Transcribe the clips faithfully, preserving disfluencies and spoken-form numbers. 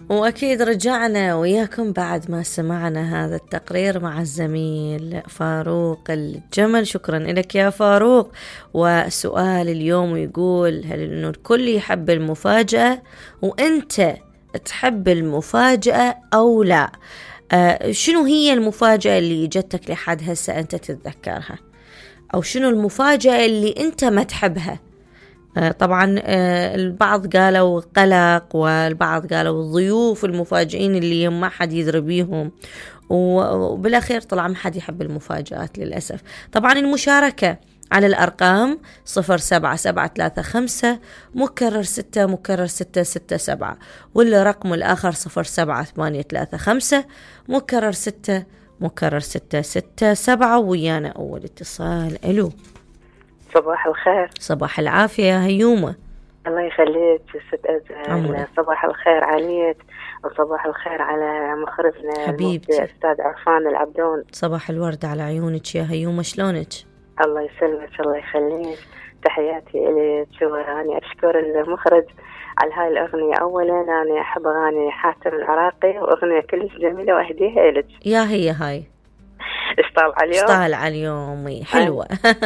وأكيد رجعنا وياكم بعد ما سمعنا هذا التقرير مع الزميل فاروق الجمل. شكرا لك يا فاروق. وسؤال اليوم يقول: هل إنه الكل يحب المفاجأة وأنت تحب المفاجأة أو لا؟ آه شنو هي المفاجأة اللي جتك لحد هسه أنت تتذكرها؟ أو شنو المفاجأة اللي أنت ما تحبها؟ طبعا البعض قالوا قلق، والبعض قالوا الضيوف المفاجئين اللي ما حد يدري بيهم، وبالأخير طلع ما حد يحب المفاجآت للأسف. طبعا المشاركة على الأرقام صفر سبعة سبعة ثلاثة خمسة مكرر ستة مكرر ستة ستة سبعة، واللي رقم الآخر صفر سبعة ثمانية ثلاثة خمسة مكرر ستة مكرر ستة ستة سبعة. ويانا أول اتصال. ألو، صباح الخير. صباح العافية يا هيومة. الله يخليك ست أزهر. صباح الخير عليك، وصباح الخير على مخرجنا حبيبتي أستاذ عرفان العبدون. صباح الورد على عيونك يا هيومة، شلونك؟ الله يسلمك، الله يخليك. تحياتي إليك، وأنا أشكر المخرج على هاي الأغنية. أولا أنا أحب أغاني حاتم العراقي، وأغنية كلش جميلة وأهديها إليك. يا هي هاي اشطال على اليوم، اشطال على اليوم حلوة.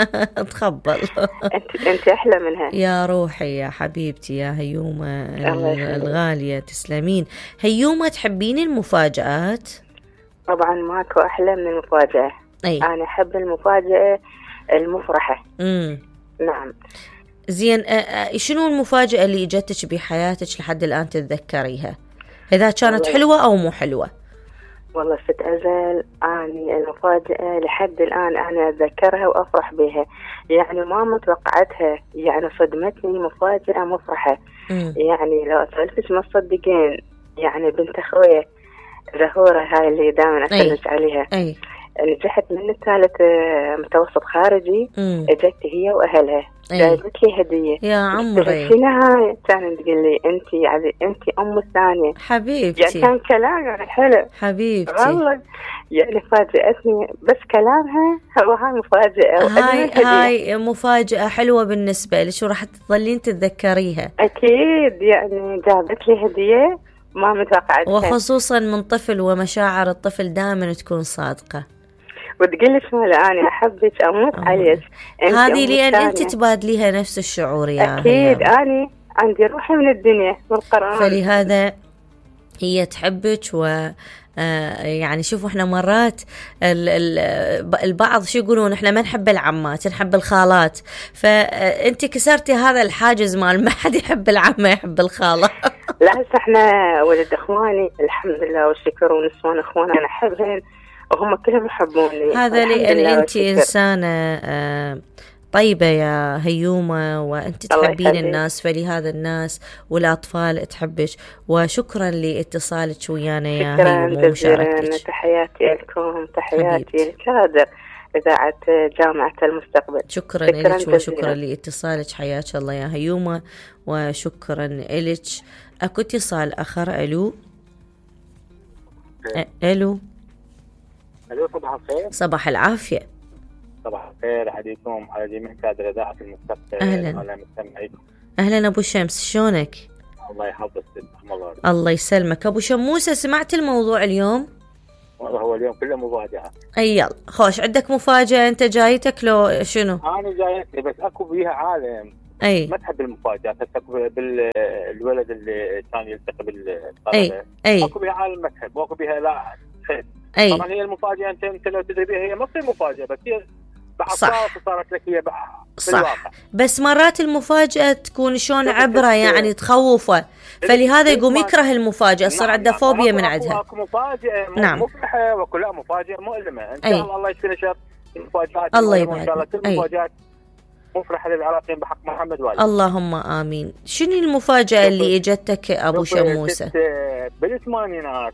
تخبل. انت انت احلى منها يا روحي يا حبيبتي يا هيومة الغالية، تسلمين. هيومة، تحبين المفاجآت؟ طبعا ماكو احلى من المفاجأة. أي. انا احب المفاجأة المفرحة. امم نعم. زين، شنو المفاجأة اللي اجتك بحياتك لحد الآن تتذكريها، إذا كانت حلوة أو مو حلوة؟ والله ست أزل، أني المفاجأة لحد الآن أنا أتذكرها وأفرح بها، يعني ما متوقعتها، يعني صدمتني مفاجأة مفرحة. مم. يعني لو أسألتش ما تصدقين، يعني بنت أخويا زهورة هاي اللي دائما أسألك عليها، أي. نجحت من الثالث متوسط خارجي. مم. اجت هي واهلها جابت لي هديه. يا عمري شنو هاي؟ كانت تقول لي انت يعني انت ام الثانيه حبيبتي. يعني كان كلام يعني حلو حبيبتي والله، يعني فاجأتني بس كلامها. هو هاي مفاجأة، هاي هاي مفاجأة حلوة بالنسبة لك وراح تظلين تتذكريها اكيد. يعني جابت لي هديه ما متوقعتها، وخصوصا من طفل، ومشاعر الطفل دائما تكون صادقة. وتقول شو أنا أحبك أموت عليك. هذه لأن أنت تبادليها نفس الشعور يا أكيد. أنا عندي روحي من الدنيا والقرآن، فلهذا هي تحبك. و يعني شوفوا احنا مرات البعض شو يقولون، احنا ما نحب العمات نحب الخالات، فانت كسرتي هذا الحاجز مال ما حد يحب العمة يحب الخالة. لا هسه احنا ولد اخواني الحمد لله والشكر، ونسوان اخواني انا احبهم وهم كلهم يحبوني. هذا لأن انت انسانة طيبة يا هيومة، وأنت تحبين الناس، فلهذا الناس والأطفال تحبش. وشكرا لاتصالك ويانا يا هيومة ومشاركتك. تحياتي لكم، تحياتي لكادر إذاعة جامعة المستقبل. شكرا لك وشكرا لاتصالك، حياك الله يا هيومة وشكرا لك. أكو اتصال آخر. ألو ألو ألو صباح الخير. صباح العافية. صباح الخير عليكم على جميع كادر إذاعة المستقبل. أهلا على مستمعيكم. أهلا أبو شمس، شلونك؟ الله يحفظك. الله الله يسلمك. أبو شموسة، سمعت الموضوع اليوم؟ والله هو اليوم كله مفاجأة. أي يلا خوش، عندك مفاجأة أنت جايتك لو شنو؟ أنا جايتني بس أكو بيها عالم أي ما تحب المفاجأة. أكو بالولد اللي كان يلتقي بالطلبة. أي أي أكو بيها عالم ما تحب، وأكو بيها لا تحب. أي. طبعا هي المفاجأة أنت أنت لو تدري بيها هي ما تصير مفاجأة، بس هي بعد صح صارت لك هي صح. بس مرات المفاجأة تكون شلون عبرة يعني تخوفه، فلهذا يقوم يكره المفاجأة، صار عنده فوبيا من عندها. اكو مفاجأة نعم. مفرحة واكو لا مفاجأة مؤلمة. ان شاء الله الله يكثر شر المفاجآت. الله يبارك ان شاء الله كل أي. مفاجآت مفرحة للعراقيين بحق محمد والد. اللهم آمين. شنو المفاجأة اللي اجتك أبو شموسة؟ بالثمانينات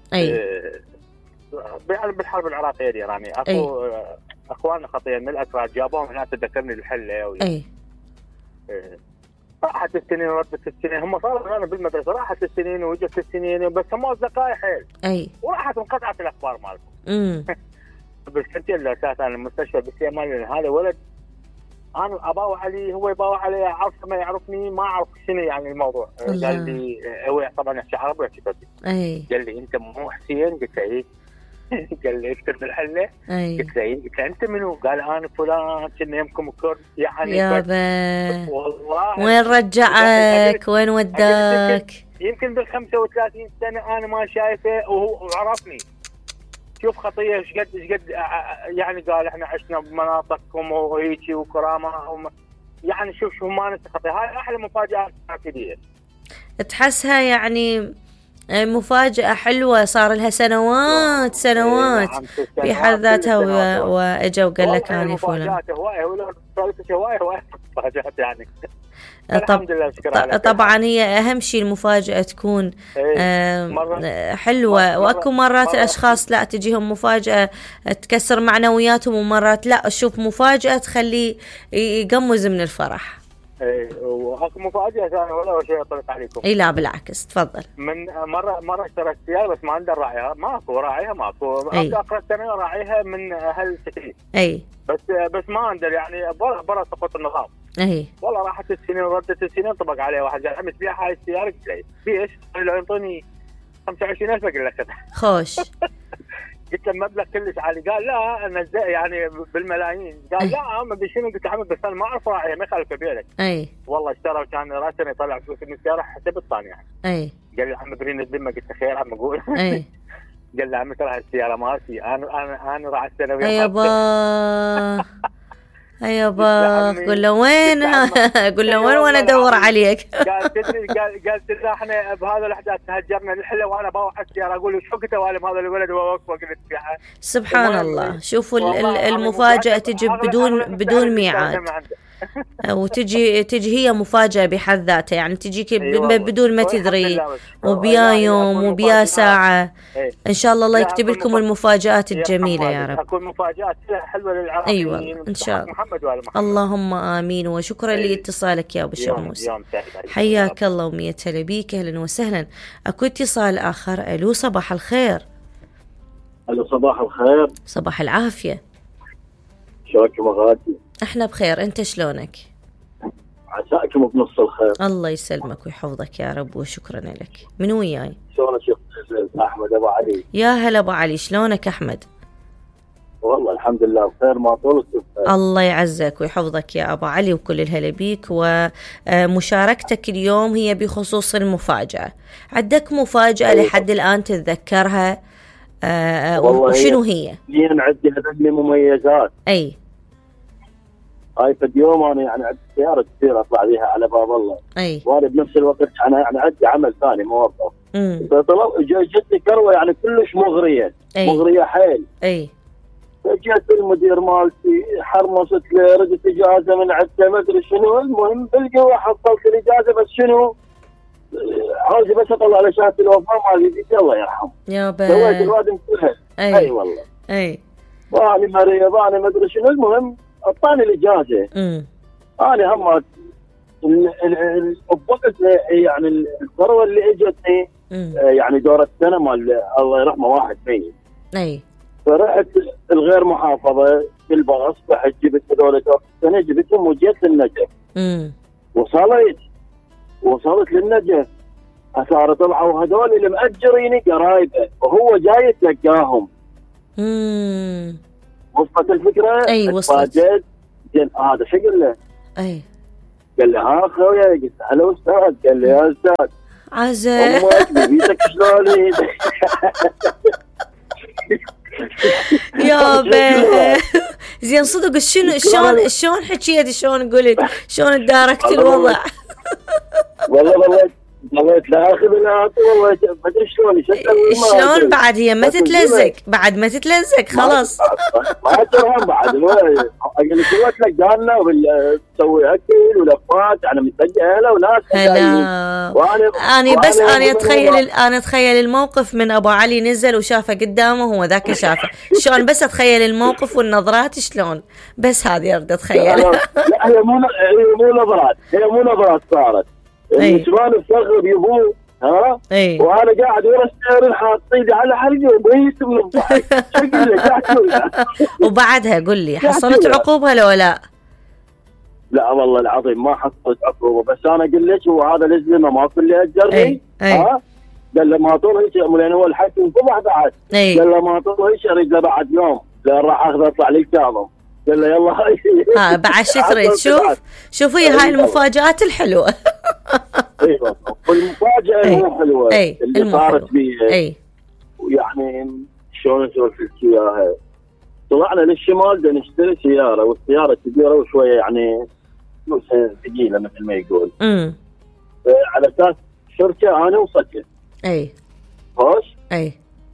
بالحرب العراقية الإيرانية اكو اخواننا خطير من الاتراك جابوهم هنا، تذكرني الحله. اي راحت السنين وردت السنين، هم صاروا انا بالمدرسه راحت السنين وجت السنين، بس هم اصدقائي حيل. اي وراحت انقطعت الاخبار مالكم. امم بس كنت له اساسا المستشفى بالسيمان، لان هذا ولد انا اباوع علي هو يباوع علي، اعرف ما يعرفني ما اعرف شنو يعني الموضوع. قال لي هو طبعا يحكي عربي ويحكي تركي. اي قال لي انت مو حسين؟ قلت له اي. قال لي اكتب بالحله. قلت له اي. قلت له انت منو؟ قال انا فلان كنا يمكم كرد يعني. يابا والله وين رجعك؟ وين وداك؟ يمكن بال خمسة وثلاثين سنه انا ما شايفه وهو عرفني. شوف خطيه ايش قد ايش قد يعني. قال احنا عشنا بمناطقكم وهيجي وكرامه وم... يعني شوف شو ما ننسى خطيه. هاي احلى مفاجاه كبيره تحسها يعني مفاجأة حلوة صار لها سنوات سنوات بحد ذاتها واجا وقال لك أنا فلان. هواية ولا هواية هواية مفاجآت يعني. طب طبعا هي أهم شيء المفاجأة تكون حلوة، وأكو مرات الأشخاص لا تجيهم مفاجأة تكسر معنوياتهم، ومرات لا أشوف مفاجأة تخليه يقمز من الفرح. ايه وهاك مفاجأة ثانية ولا شيء أطلق عليكم؟ اي لا بالعكس تفضل. من مرة مرة اشتريت سيارة بس ما عندي راعيها، ماكو راعيها ماكو. أبدأ أقرأ السنة راعيها من أهل سكري. اي بس بس ما عندي يعني برا برا سقط النظام. اي والله راحت السنين وردت السنين طبق عليها واحد قال عم تبيع هاي السيارة؟ قلت له بيش؟ قال له يعطوني خمسة وعشرين ألف. قال لك خوش. قلت له مبلغ كلش عالي. قال لا انا يعني بالملايين. قال لا ما بشنو. قلت له بس انا ما اعرف راعيها ما يخالف بيدك. اي والله اشترى كان راسا يطلع فلوس من السياره حسب الثاني يعني. اي قال لي عم برين الذمه. قلت له خير عم اقول. اي قال لي عم ترى السياره مالتي انا انا انا راح السنويه. اي يابا اي يابا قول له وين قول له وين وانا ادور عليك. قال تدري قال قال تدري احنا بهذا الاحداث تهجرنا الحله وانا باوع السياره. اقول له شو قلت والم هذا الولد ووقف وقلت فيها. سبحان الله. شوفوا المفاجاه تجي بدون بدون ميعاد، وتجي تجي هي مفاجاه بحد ذاتها يعني تجيك بدون ما تدري، وبيا يوم وبيا ساعه. ان شاء الله الله يكتب لكم المفاجآت الجميله يا رب. تكون مفاجآت حلوه للعراقيين. ايوه ان شاء الله. اللهم امين. وشكرا لاتصالك يا ابو شموس. حياك الله ومية هلا بيك. اهلا وسهلا. اكو اتصال اخر. الو صباح الخير. الو صباح الخير. صباح العافيه. شلونكم غادي؟ احنا بخير، انت شلونك؟ عساكم بنص الخير. الله يسلمك ويحفظك يا رب وشكرا لك. من وياي؟ شلونك شيخ احمد ابو علي؟ يا هلا ابو علي، شلونك احمد؟ والله الحمد لله بخير ما طولت. الله يعزك ويحفظك يا ابو علي وكل الهلا بيك. ومشاركتك اليوم هي بخصوص المفاجأة. عندك مفاجأة أيوة. لحد الآن تتذكرها؟ آه وشنو هي؟ هي عندي هذه مميزات. اي هاي في اليوم انا يعني عندي سياره كثير اطلع بيها على باب الله. اي وانا بنفس الوقت انا يعني عندي عمل ثاني موظف. امم فطلب جتني كروه يعني كلش مغريه. أي. مغريه حيل. اي فجأت المدير مالتي حرمصت لي ردت اجازه من عنده ما ادري شنو. المهم بالقوه حصلت الاجازه بس شنو عاوزي بس اطلع على شهاده الوفاه مال جدتي الله يرحمه. يابا سويت الوادم كلها. اي اي والله. اي وانا مريض انا ما ادري شنو. المهم اعطاني الاجازه. امم انا هم بوقت يعني الثروه اللي اجتني يعني دور السنه مال الله يرحمه واحد ميت. اي فرحت الغير محافظه بالباص رحت جبت هذول دور السنه جبتهم وجيت للنجف. امم وصلت وصلت للنجف صاروا طلعوا هذول اللي مأجريني قرايبه وهو جاي يتلقاهم. امم وصلت الفكره؟ اي وصلت. زين هذا شو قال له؟ اي قال لي ها خويا. قلت هلا استاذ. قال لي يا استاذ عزة امك بيتك شلون؟ يابا زين صدق شنو شلون شلون حكيت شلون قلت شلون تداركت الوضع؟ والله والله ضليت لا اخذ لا اعطي والله ما ادري شلون شلون بعد هي ما تتلزق بعد ما تتلزق خلاص ما تفهم بعد. اقول لك هو تلقانا وتسوي اكل ولفات انا متسجله وناس هلا. وانا انا بس انا اتخيل انا اتخيل الموقف من ابو علي نزل وشافه قدامه هو ذاك شافه شلون. بس اتخيل الموقف والنظرات شلون. بس هذه ارد اتخيل. لا هي مو مو نظرات هي مو نظرات صارت. النسوان الصغر يبوه ها. أي. وانا قاعد ورا السير حاط ايدي على حلقي وميت من الضحك. شكله قاعد. وبعدها قل لي حصلت عقوبه لو لا؟ لا والله العظيم ما حصلت عقوبه، بس انا اقول لك هو هذا الزلمه ما كل اللي اجرني. أي. أي. ها قال له ما طول هيك لان هو الحكم فضح بعد. قال له ما طول هيك اريد له بعد يوم، لا راح اخذ اطلع لي كاظم. قال له يلا هاي ها بعد شو تريد؟ شوف شوف هي هاي المفاجآت الحلوه. اي والله والمفاجاه مو حلوه أي. اللي صارت بي. اي يعني شلون اسولف لك اياها. طلعنا للشمال بدنا نشتري سياره، والسياره كبيره وشويه يعني فلوسها ثقيله مثل ما يقول. امم على اساس شركه انا وصلت. اي خوش. اي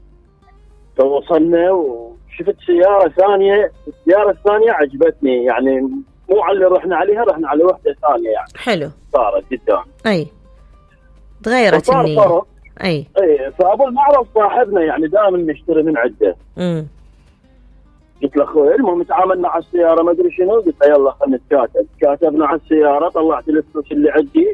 فوصلنا وشفت سياره ثانيه، السياره الثانيه عجبتني يعني مو على اللي رحنا عليها، رحنا على وحده ثانيه يعني حلو صارت قدام. اي تغيرت النية. اي اي فابو المعرض صاحبنا يعني دائما نشتري من عنده. امم قلت له اخوي المهم تعاملنا على السياره ما ادري شنو، قلت له يلا خلينا نتكاتب. كاتبنا على السياره، طلعت الفلوس اللي عندي.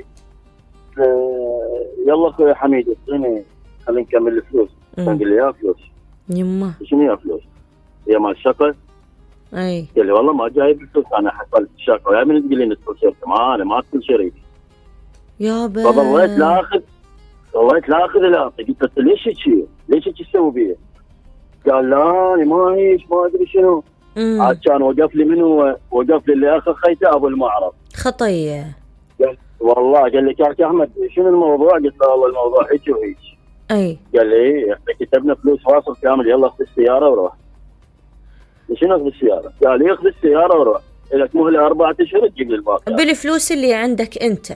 آه يلا اخوي حميد اعطيني خلينا نكمل الفلوس. قال لي يا فلوس يمه شنو يا فلوس؟ هي مال شقه. اي قال لي والله ما جايب الفلوس انا حصلت الشقه. يا من تقول لي ندخل شركه؟ ما انا ما ادخل شريك. يابا فضليت لا اخذ ضليت لا اخذ لا اعطي. قلت له ليش هيك؟ ليش هيك تسوي بيه؟ قال لا انا ما هيش ما ادري شنو. عاد كان وقف لي من هو؟ وقف لي اللي اخذ خيته ابو المعرض. خطيه. قال والله قال لي كاك احمد شنو الموضوع؟ قلت له والله الموضوع هيك وهيك. اي قال لي احنا كتبنا فلوس واصل كامل، يلا اخذ السياره وروح. شنو اخذ السياره؟ قال لي اخذ السياره وروح، لك مهله اربعة اشهر تجيب لي الباقي بالفلوس اللي عندك انت.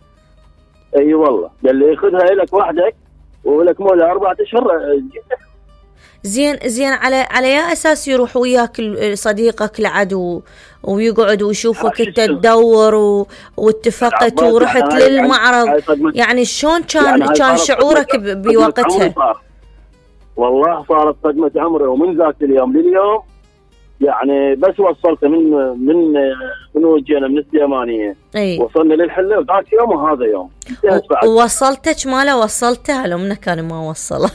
اي والله قال لي خذها لك وحدك ولك مهله اربعة اشهر تجيب لك. زين زين على على يا اساس يروح وياك صديقك العدو ويقعد ويشوفك انت تدور و... واتفقت ورحت للمعرض، يعني شلون كان يعني كان شعورك بوقتها؟ والله صارت صدمة عمري، ومن ذاك اليوم لليوم يعني بس وصلت من من من وجينا من السليمانية. أي. وصلنا للحلة وذاك يوم وهذا يوم. ووصلتك ماله وصلتها لو منك كان ما وصله.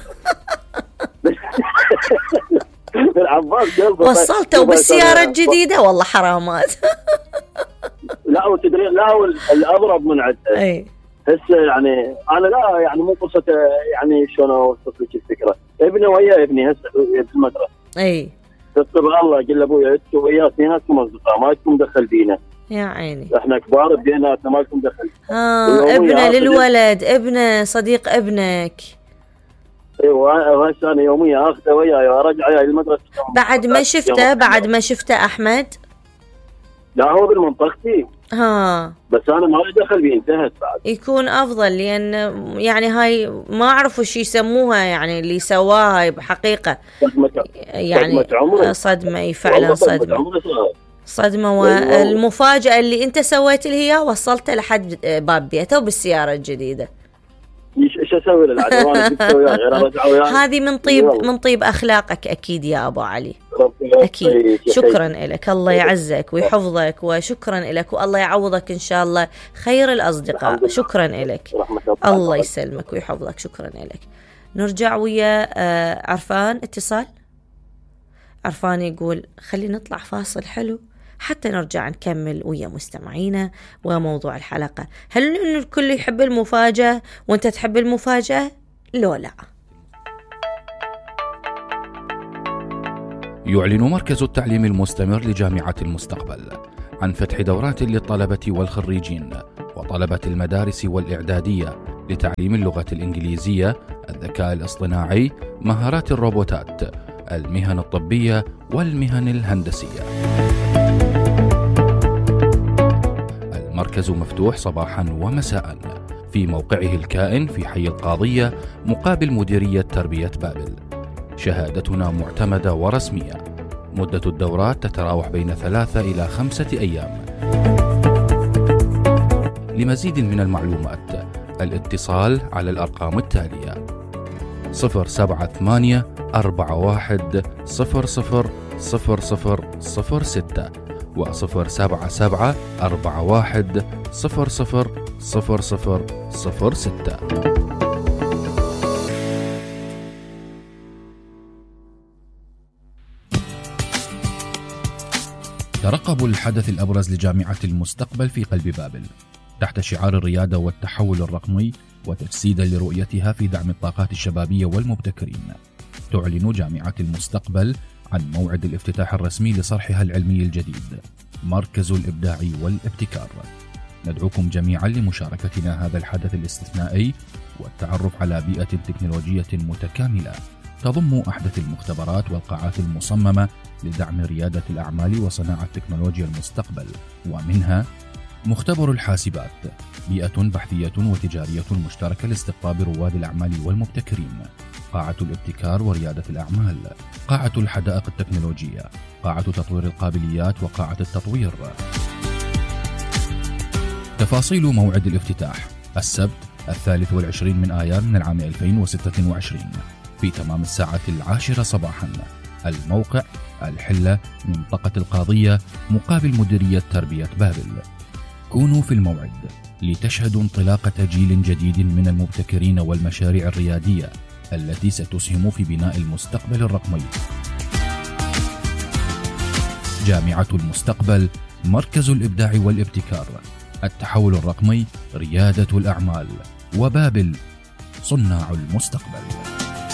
وصلته وبالسيارة الجديدة والله حرامات. لا وتدري لا الأضرب من عده. اي هسه يعني انا لا يعني مو قصه يعني شلون اوصف لك الفكره. ابني ويا ابني هسه في المدرسه. اي تتبع الله قل ابويا انتم وياه اثنيناتكم اصدقاء ما لكم دخل فينا. يا عيني احنا كبار بيناتنا ما لكم دخل. اه ابنه للولد ابنه صديق ابنك. ايوه هسه انا يوميا اخذه وياي وارجع وياي المدرسه. بعد ما شفته بعد ما شفته احمد؟ لا هو بالمنطقتي. ها بس انا ما لي دخل بيه انتهت بعد. يكون افضل لان يعني هاي ما اعرفوا شو يسموها يعني اللي سواها هاي بحقيقه صدمة يعني صدمة, صدمة اي فعلا صدمه صدمه والمفاجاه اللي انت سويت لي هي وصلته لحد باب بيته وبالسياره الجديده. ايش اسوي للعدوان؟ هذه من طيب من طيب اخلاقك اكيد يا ابو علي. اكيد شكرا لك، الله يعزك ويحفظك وشكرا لك والله يعوضك ان شاء الله خير الاصدقاء. شكرا لك الله يسلمك ويحفظك. شكرا لك. نرجع ويا عرفان. اتصال عرفان يقول خلينا نطلع فاصل حلو حتى نرجع نكمل ويا مستمعينا وموضوع الحلقة. هل إنه الكل يحب المفاجأة وانت تحب المفاجأة؟ لو لا. يعلن مركز التعليم المستمر لجامعة المستقبل عن فتح دورات للطلبة والخريجين وطلبة المدارس والإعدادية لتعليم اللغة الإنجليزية، الذكاء الاصطناعي، مهارات الروبوتات، المهن الطبية والمهن الهندسية. المركز مفتوح صباحا ومساء في موقعه الكائن في حي القاضية مقابل مديرية تربية بابل. شهادتنا معتمدة ورسمية. مدة الدورات تتراوح بين ثلاثة إلى خمسة أيام. لمزيد من المعلومات الاتصال على الأرقام التالية: صفر سبعة ثمانية أربعة واحد صفر صفر صفر صفر صفر ستة وصفر سبعة سبعة أربعة واحد صفر صفر صفر صفر صفر ستة. ترقبوا الحدث الأبرز لجامعة المستقبل في قلب بابل تحت شعار الريادة والتحول الرقمي وتجسيدا لرؤيتها في دعم الطاقات الشبابية والمبتكرين. تعلن جامعة المستقبل عن موعد الافتتاح الرسمي لصرحها العلمي الجديد مركز الإبداع والابتكار. ندعوكم جميعا لمشاركتنا هذا الحدث الاستثنائي والتعرف على بيئة تكنولوجية متكاملة تضم أحدث المختبرات والقاعات المصممة لدعم ريادة الأعمال وصناعة تكنولوجيا المستقبل، ومنها مختبر الحاسبات، بيئة بحثية وتجارية مشتركة لاستقطاب رواد الأعمال والمبتكرين، قاعة الابتكار وريادة الأعمال، قاعة الحدائق التكنولوجية، قاعة تطوير القابليات وقاعة التطوير. تفاصيل موعد الافتتاح السبت الثالث والعشرين من آيار من العام ألفين وستة وعشرين في تمام الساعة العاشرة صباحا. الموقع الحلة منطقة القاضية مقابل مديرية تربية بابل. كونوا في الموعد لتشهدوا انطلاقة جيل جديد من المبتكرين والمشاريع الريادية التي ستسهم في بناء المستقبل الرقمي. جامعة المستقبل، مركز الإبداع والابتكار، التحول الرقمي، ريادة الأعمال، وبابل صناع المستقبل.